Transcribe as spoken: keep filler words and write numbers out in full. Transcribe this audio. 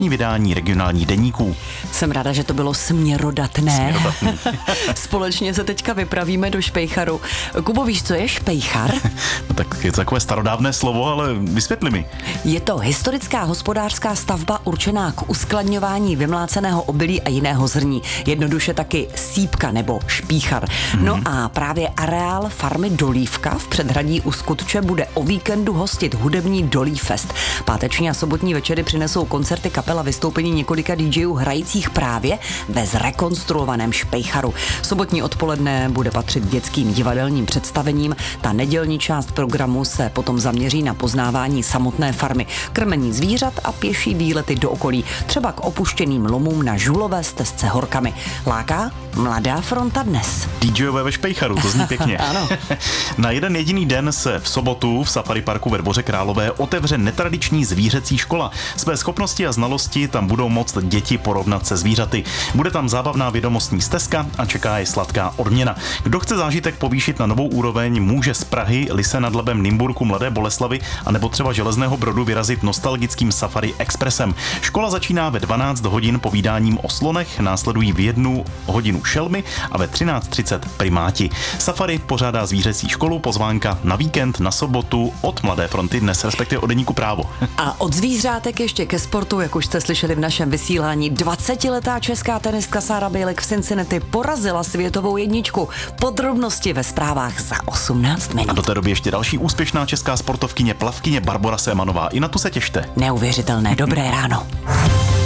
vydání regionálních deníků. Jsem ráda, že to bylo směrodatné. Směrodatný. Společně se teďka vypravíme do Špejcharu. Kubo, víš, co je Špejchar? No tak je to takové starodávné slovo, ale vysvětli mi. Je to historická hospodářská stavba určená k uskladňování vymláceného obilí a jiného zrní. Jednoduše taky sýpka nebo špíchar. Mm. No a právě areál farmy Dolívka v předhradí u Skutče bude o víkendu hostit hudební Dolí Fest. Páteční a sobotní večery přinesou koncerty kapel a vystoupení několika DJů hrajících právě ve zrekonstruovaném Špejcharu. Sobotní odpoledne bude patřit dětským divadelním představením. Ta nedělní část programu se potom zaměří na poznávání samotné farmy, krmení zvířat a pěší výlety do okolí, třeba k opuštěným lomům na žulové stezce horkami. Láká Mladá fronta dnes. DJové ve Špejcharu, to zní pěkně. Ano. Na jeden jediný den se v sobotu v Safari parku ve Dvoře Králové otevře netradiční zvířecí škola. Své schopnosti a znalosti tam budou moct děti porovnat se zvířaty. Bude tam zábavná vědomostní stezka a čeká je sladká odměna. Kdo chce zážitek povýšit na novou úroveň, může z Prahy, Lise nad Labem, Nymburku, Mladé Boleslavi a nebo třeba Železného Brodu vyrazit nostalgickým Safari expresem. Škola začíná ve dvanáct hodin povídáním o slonech, následují v jednu hodinu šelmy a ve třináct třicet primáti. Safari pořádá zvířecí školu, pozvánka na víkend, na sobotu od Mladé fronty dnes, respektive od deníku Právo. A od zvířátek ještě ke sportu, jak už jste slyšeli v našem vysílání, dvacetiletá česká tenistka Sára Bělek v Cincinnati porazila světovou jedničku. Podrobnosti ve zprávách za osmnáct minut. A do té doby ještě další úspěšná česká sportovkyně plavkyně Barbora Sémanová. I na tu se těšte. Neuvěřitelné, dobré ráno.